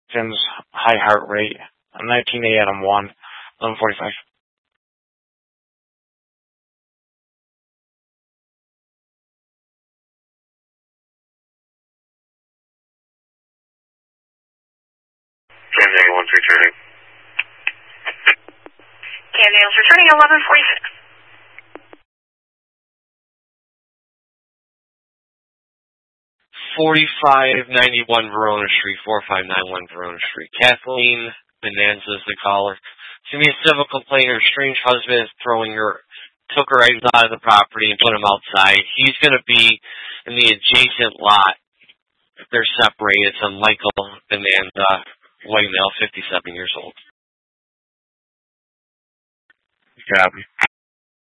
victim's high heart rate. 19A Adam 1, 11:45. Cam Daniels returning. Cam Daniels returning, 11:46. 4591 Verona Street, 4591 Verona Street. Kathleen Bonanza is the caller. It's going to be a civil complaint. Her strange husband is took her items out of the property and put them outside. He's going to be in the adjacent lot. They're separated. It's a Michael Bonanza, white male, 57 years old. Copy.